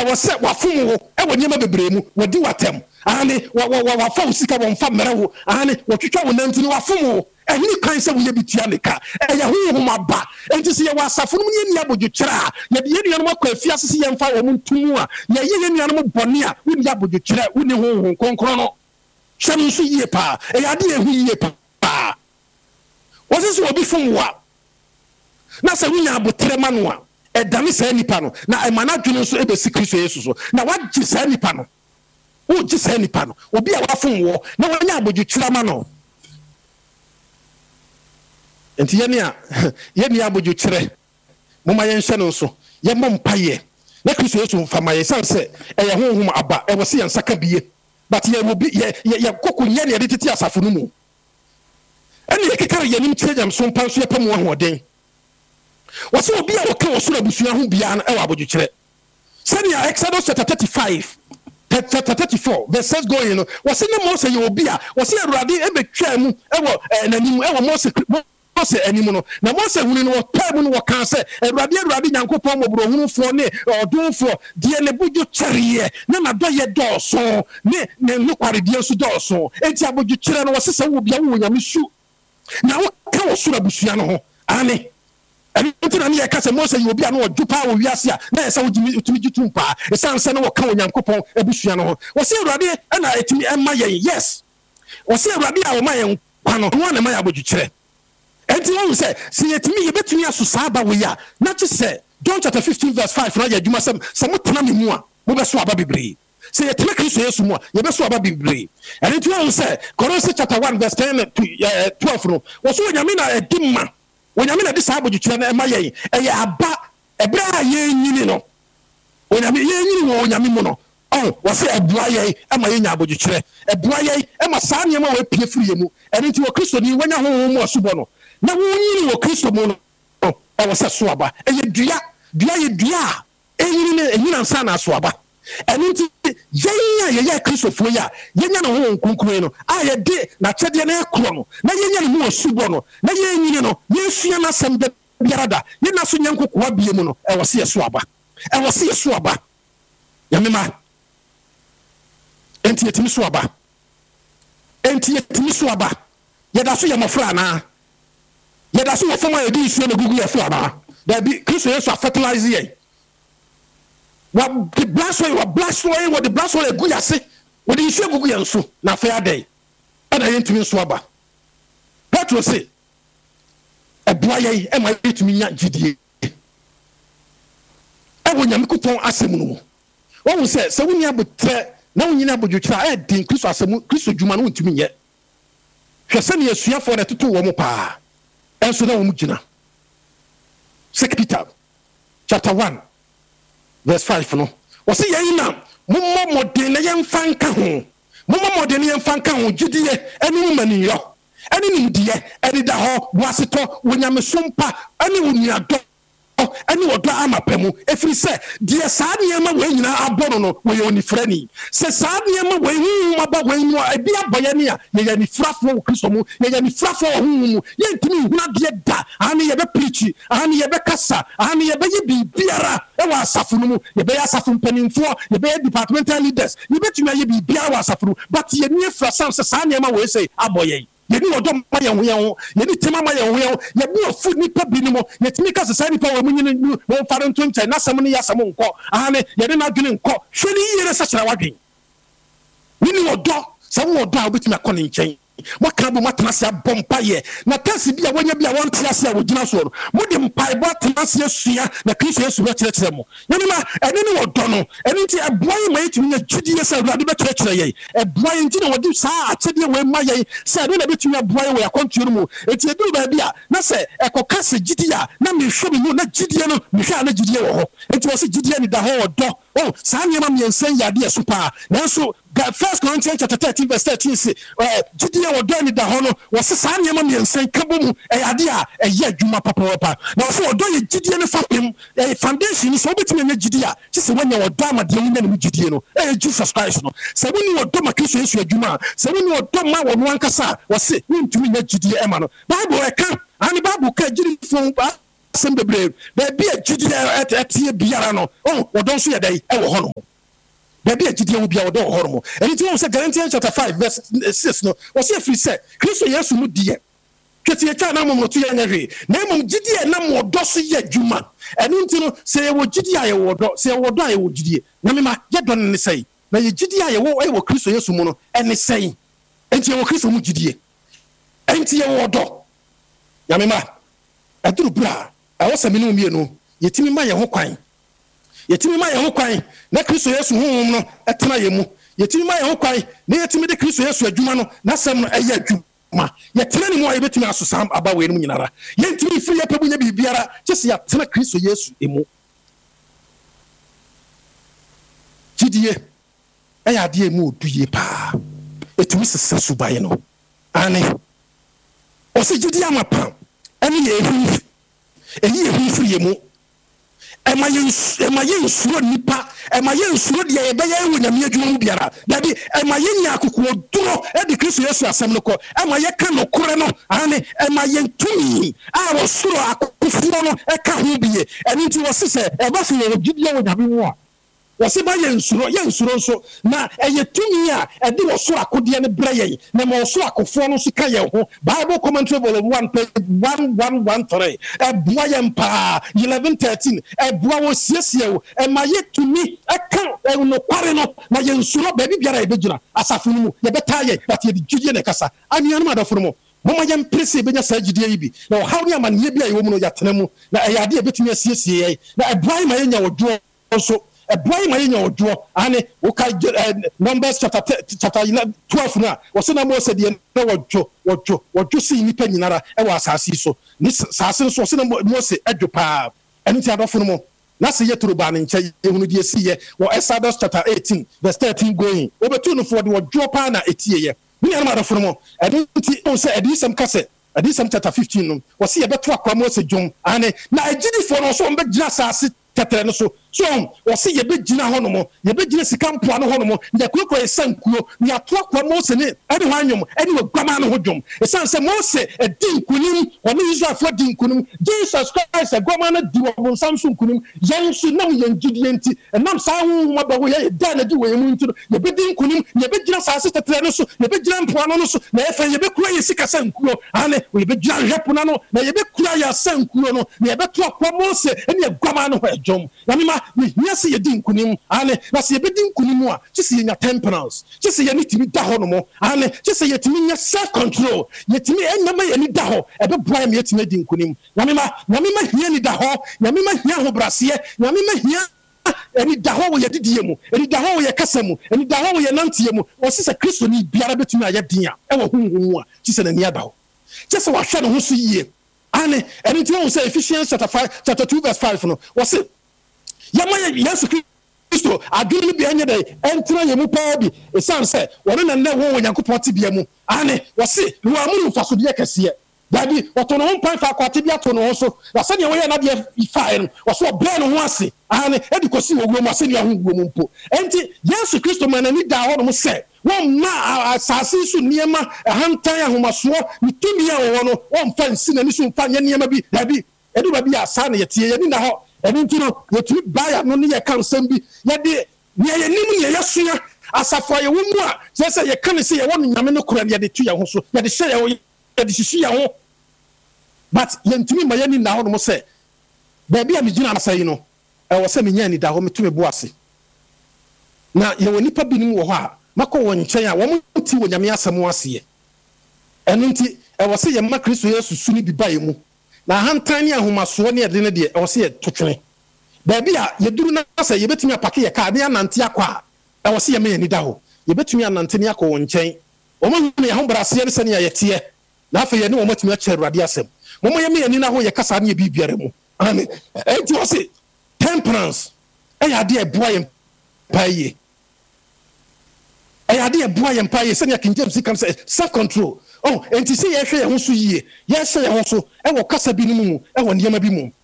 was set Wafu, and when you never bring what do what them. Ane wa fa usika wo mfa mmerewo ane wo twetwa wo nanti no wafomo ehni kan se wo ye bitianika eya hu maba enti se ye wasafo no ye nia bodwekira ye de ye no akwa afia sese ye mfa wo ntumu a ye ye nia no bone a wo nia bodwekira wo ni hu konkro no hwem so yie pa eya de ehu yie pa wo se so obi fom wa na se wo nia abotre ma no a edane sa nipa no na emana dwene so ebesi Kristo Yesu so na wagye sa nipa no o just any panel obi a wafun wo na wanya abodwetira ma no enti ye ni abodwetire moma ye nhye no so ye mom paye na Kristo Yesu mfama ye sanse eye honhom aba e wo se ye nsaka biye but ye obi ye kokunye ne de tete asafo no mu ene ye kekare ye nim tiajam so mpan so ye pam wo hoden wo se obi a wo ka wo so abusua ho bia na e wo abodwetire senia Exodus chapter 35 34 verses going was in the Moses you be was here ready e betwa mu ewo nanim ewo Moses animu na Moses hunu no pa mu no kan se ready Nyankopon mobro fo ne odunfo de ne buju kyere na do ye dooso ne kware de su dooso enti aboju kyere no wosese wo bia wo nyame su na wo ka wo sura busua no ho ane enti na ne ka se Moses you be no ojupa wo wiase a na esa wo utimi gitumpa esa nse no wo ka wo Nyankopon abusua no ho wo se Awurade na etimi emma yen yes wo se Awurade a wo ma yen kwa no wo na ma ya aboju kyere enti won se yetimi yebetumi aso saaba we ya na chi se John chapter 15 verse 5 na ya dwuma se mo tena me mu a mo beso aba bebre se yetime Kristo Yesu mu a ye beso aba bebre enti won se Colossians chapter 1 verse 10 to 12 no wo so nyame na edimma wonyame na de saabo jukyere na ema yen eye aba ebra ye nyini no wonyame ye nyini wo wonyame mu no wo se ebua ye ema ye nya abojukyere ebua ye ema saa ne ema wo pie firi ye mu ene nti wo Kristo ni wonya ho mu asubo no na wo nyini wo Kristo mu no e wo se so aba eye dua ye dua enyini ne enyina nsa na so aba ene nti ye Kristofo ya yenya no ho nkunkun no a ye de na kyede na ekro no na yenya no mu asubo no na ye nyini no ye sua na sem de biarada ye na so nyankokoa bie mu no e wo se so aba ya mema enti yetimi so aba ye da so ye mofra na ye da so wo foma ye di isuo na gugu ye fra na da bi Kristo Yesu fertilize ye wa the blast way what the blast way gu yase wo di isuo gugu ye nso na fa adai ana ye ntimi so aba Petro say eboa ye e ma yetimi nya gidie e wo nyame kupon asem no mu wo se woni abotre na woni na bodwotira e din Kristo asem Kristo djuma no ntimi nye hwese ne asuafo na tutu wo mo pa enso na wo mu gina 2 Peter chapter 1 verse 5 no wo se yen na mommo modin na yen fanka ho gidie eni maniyo eni nimdiye eni da ho boaseto wonyame sompa eni woniado ani wodo amapemu efiri se die saa niema we nyina abono no we yoni frani se saa niema we hu maba we nu ebi aboye ne a ye yani frafo Kristo mu ye yani frafo hu mu ye ntimi huna de da ani ye be preach ani ye be kasa ani ye be ye biara e wa asafo no mu ye be asafo mpanimfo ye be departmental leaders ye betumi ye biara wa asafo but ye ni frasam se saa niema we say aboye yeni odom ma ye ho yeni tema ma ye ho ye bu ofu nipa bi ni mo yetimi ka sesa nipa wa munyini wo fare ntonche na sam ne yasam nko ane yeni na dwene nko hweli yere sa kyera wadwen ni odo sa wo odo a obetimi akọ ne nchen mo ka bo matenase abompa ye na tasi bia wonya bia won tiase a wogina so mo de mpai bo atenase asua na Kristo Yesu be kyerɛkyerɛ mo yeni ma ene ni odo no ene nti eboy ma yetimi nya gidie sa Awurade be kyerɛkyerɛ ye eboy nti na wodi saa akyede we ma ye sa de na betumi eboy we akontuo mu enti edu ba bia na se ekoka se gidie a na mehwe me mu na gidie no mehwe na gidie wo ho enti wo se gidie ni da ho odo saa nyema miensan yade so pa nanso 1 Corinthians chapter 13 verse 13 say gidie wo do ni da ho no wo se saa nyema miensan kabo mu yade a eye adwuma papa na so odo ye gidie ne fapem foundation ni so betimi nya gidie a ti se wonya wo do amade ni na mu gidie no Jesus Christ no se woni wo do ma Kristo Yesu adwuma se woni wo do ma wo no ankasa wo se ntumi nya gidie ema no Bible e kan ani Bible ka gidie fon ba asem bebre be a gidi etie biara no wodon so yedai e wo hono be a gidi wo bia wodon hono enti won say Galatians chapter 5 verse 6 no wo say free say Kristo Yesu mu die kete ya na mo to ya nyahwe na mom gidi e na mo do so ye adwuma eno enti no say wo gidi aye wo do say wo do aye wo gidi na me ma ye do ne say na ye gidi aye wo Kristo Yesu mu no ene say enti wo Kristo mu gidi enti ye wo do ya me ma aduru bra awo se menu mienu yetimi ma ye ho kwan na Kristo Yesu honhom no etena ye mu yetimi ma ye ho kwan na yetimi de Kristo Yesu adwuma no na sem no eye adwuma yetena ni mo aye betimi asosam aba we no nyinara yentimi firi ye pabunya bibiara kyese ya tena Kristo Yesu emu gidie eye ade emu oduye pa etimi sesa subaye no ane o se gidie amapa ene ye ehu eyi ehu firi ye mu emaye nsuro nipa emaye nsuro de ye be ye wo nyame adwuma mu biara dabi emaye nya akoko duro e de Kristo Yesu asem no ko emaye ka no kore no ane emaye ntumi a wo suro akofuro no e ka ho biye eni nti wo sese e ba se ye gidie wo nyame mu a wose ba ye nsuro nso na eye tumi a e de wo suro akode ne breye na mo suro akofo no so ka ye ho Bible commentary volume 1 page 1113 e bua ye mpa 1113 e bua wo siesie wo e ma ye tumi e ka e no kware no na ye nsuro ba bi biara e begyina asafo no mu ye beta ye but ye di gidie ne kasa anianu adafo mo mama yam prese benya sa gidie yi bi na wo hawo ne amane bia ye wo mu no yatena mu na e yade e betumi asiesie ye na e bua ma ye nya wodwo so a boy my in your draw, Anne, okay, Numbers chapter 12 now. Was in a more said, what you see in Penina, I was so. This Sassin was in a more say at your power, and it's out of more. That's a year to ban in Chay, you see, or Exodus chapter 18, verse 13 going over 2 for the draw pana 8 year. Me and Mother Formo, I don't say, I did some cassette. I did some chapter 15. Was he about to acquire John, Anne? Now I did it for also, but just as tetere no so o se ye begina ho no mo ye begina sikampo ano ho no mo ye kokko esankuo ni atokwa Mose ne ade ho anwom ade wagwama no ho dwom esan se Mose edinkunim ono Israel fo dinkunim Jesus Christ agwama no di wo Samson kunim yensu nam yengidie nti enam sa ho ma ba wo ye da na di wo yemu nti ye bedinkunim ye begina sase tetere no so ye begina mpo ano no so na efe ye bekura ye sika sankuo ane ye begina hwepona no na ye bekura ya sankuo no na ye betokwa Mose ene agwama no ho jom na me ma hia se ye dinkunim ane na se ye bedinkunim a kyese ye nya temperance kyese ye nitimi da ho no mo ane kyese ye timi nya self control ye timi enyama ye ni da ho e be boy me yetimi dinkunim na me ma hia ni da ho na me ma hia ho brase na me ma hia eni da ho wo ye didie mu eni da ho wo ye kasa mu eni da ho wo ye nantie mu o se Kristo ni biara betumi aye din a e wo hunhun a kyese na ni ada ho kyese wa hwe no ho so yie ane eni ti won say Ephesians chapter 2 verse 5 no wo se yama Yesu Kristo adwene bi anya dai entra ye mu pa bi esan se wona na wo Onyankopɔn tibia mu ane wo se wo amuru faso de kese dabi woto no mpan fa kwate bi ato no so wase ne wo ye na de fa no wo so bre no ho ase ane edi kosi wo mu ase ne ho wo mu mpo enti Yesu Kristo manani da ho no se won ma asase su niema hantan ahomaso ni tumi a wo no won fa nsi na ni so fa niema bi dabi edu ba bi asa na yetie ye ni na ho eni ntino yetu baya no ne ye kan sam bi ye de ne ye nim ne ye sua asafo ye wo mu a se ye kan se ye wo nyame no kura ye de tu ye ho so ye de hye ye ho ye de hye ye ho but ye ntimi ma ye ni na ho no se ba bi a me gina na sai no e wo se me nya ni da ho me tu me bo ase na ye woni pa binim wo ho a mako wo nchen a wo mo ti wo nyame asem ase ye eno nti e wo se ye ma Kristo Yesu su ni bi ba ye mu na hantan ni ahomaso ne de ne de o se ye totwene ba bi a ye duru na se ye betumi apake ye ka bia nante akwa e wo se ye me ni da ho ye betumi anante ni akọ wo nchen o mo hu ye ho brase ye ne se ne ye tie na afa ye ne wo matumi a che Awurade asem mo mo ye me ni na ho ye kasa ne ye bibiare mu amen enti o se temperance e ya de e boa ye paye e ya de e boa ye paye se ne King James kan say self control. Oh, enti se ye hwe ye ho so yie ye hwe ye ho so e wo kasa bi no mu e wo niema bi mu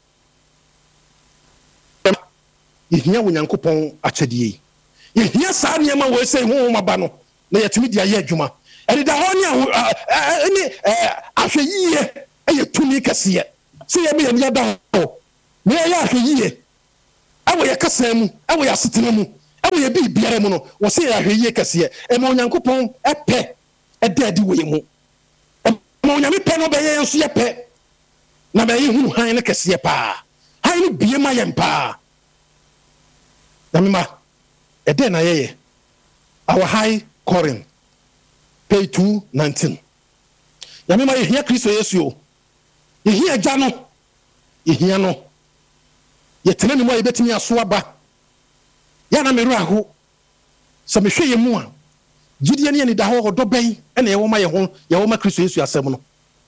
ye hia wo Nyankopɔn akyedie ye hia saa niema wo se ho maba no na yetumi dia ye adwuma edi da ho ne ahwe yie e ye tumi kase ye se ye me ya da ho me ya hweye awo ye kasa mu awo ya setena mu awo ye bi biara mu no wo se ya hweye kase e ma onyankopon epe edadi wo ye mu ma onyame pe no be ye nso ye pe na be ye hunu han ne kase pa han no bie ma ye mpa na me ma ede na ye our high calling page 219 ya me ma ye hia Kristo Yesu o ye hia agya no ye hia no ye tena ni mo ye betimi aso aba ya na meru aho so me hwe ye mu a gidie ne ni da ho odo ben e na ye wo ma ye ho ye wo ma Kristo Yesu asem no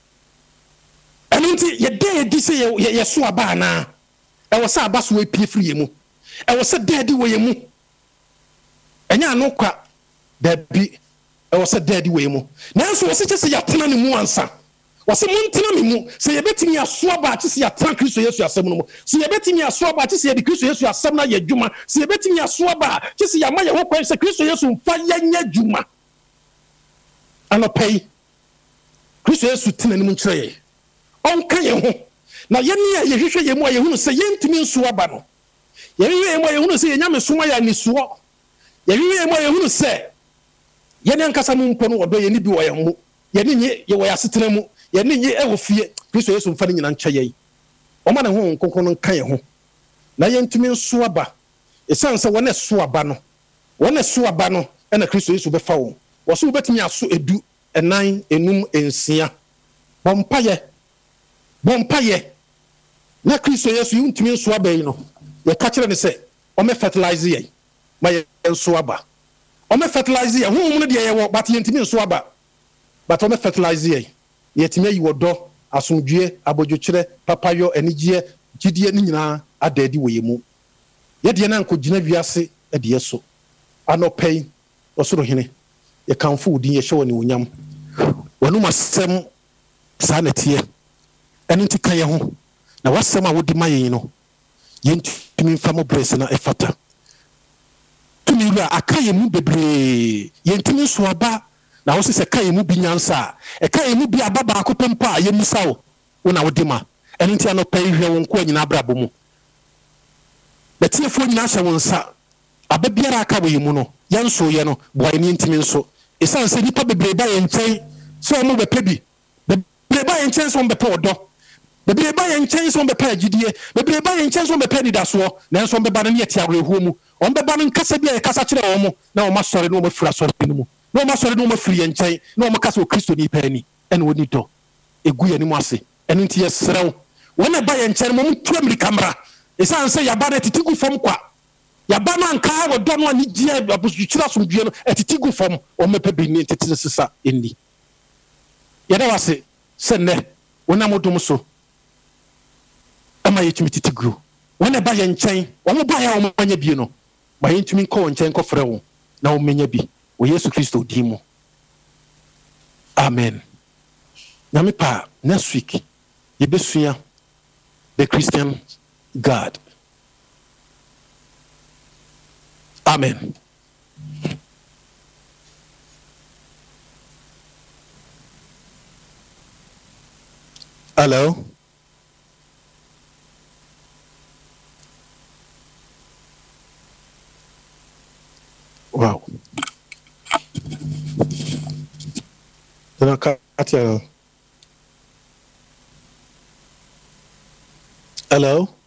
enti ye de di se ye so aba na e wo sa aba so e pie firi ye mu e wo se daddy wo ye mu enya no kwa dabi e wo se daddy wo ye mu nanso wo se che se ya tena ni mu ansa wo se montena mi mu se ye betimi aso aba che se ya tena Kristo Yesu asem no mu se ye betimi aso aba che se ye di Kristo Yesu asem na ye dwuma se ye betimi aso aba che se ya ma ye ho kwan se Kristo Yesu mfa ye nya dwuma anopai Kristo Yesu tena ni mu nkyere ye onka ye ho na ye ne ye hwehwe ye mu a ye hunu se ye ntimi nso aba no ye hwehwe ye mu a ye hunu se ye nyame soma ya nisuo ye hwehwe ye mu a ye hunu se ye ne ankasa mu mpo no odo ye ni bi wo ye mu ye ne nye ye wo ya setena mu ye ne nye e wo fie Kristo Yesu mfa ne nyina nkyɛ ye o ma ne ho nkonkon no nka ye ho na ye ntimi nso aba esan se wona so aba no e na Kristo Yesu befa wo wo so betimi aso edu enan enum ensia bompaye na Kristo Yesu ntimi nso aba yi no ye ka kire ne se o me fertilize ye ma ye nso aba o me fertilize ye hu mu de ye wo but ye ntimi nso aba but o me fertilize ye ye timi yi wodo asomdue abodwokyere papayo anigye gidie ni nyina adadi wo ye mu ye de na nko gina wiase e de so anopai osoro hene ye kanfo udin ye hye ni wonyam wonu masem sa netie eni ntika ye ho na wasem a wodi maye no ye ntumi mfa mo bless na efata tumi ru akaye mu bebre ye ntumi so aba na wo se kaye mu bi nyansa e kaye mu bi ababa akopempa ye musawo wona wodi ma eni ntia no pai hwe won ko nyina abrabo mu betiefo nyina hye won sa ababiara aka wo yimu no yanso ye no boy ni ntimi nso esan se nipa bebre ba ye nchen so mo bepe bi bebre ba ye nchen so mo bepe odo bebre ba ye nchen so mo bepe agidie bebre ba ye nchen so mo bepe didaso na enso mo beba no ye tiawerehuo mu on beba no nkasa bia ye kasa kire wo mo na o masore no mo fira sore ni mu na o masore no mo firi ye nchen na o mo kasa o Kristo ni pani ene woni do egu ye ni mu ase ene nti ye serew wona ba ye nchen mo mtu Amerika mra esan se ya ba na titigu fom kwa ya ba na nka wo do no ani gie abusukyira somdue no etitigu fom o mepe bi ni titire sesa enni ya da wase se ne wona modum so ama ye tumi titigu wona ba ye nchen wo mo ba ya wo manya bi no ba ye tumi nko nchen ko frɛ wo na wo menya bi wo Yesu Kristo di mu amen na me pa next week ye besua the Christian God. Amen. Hello. Wow. Hello.